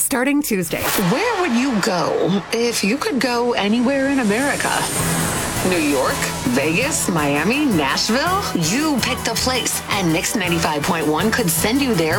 starting Tuesday. Where would you go if you could go anywhere in America? New York, Vegas, Miami, Nashville? You picked the place, and Mix 95.1 could send you there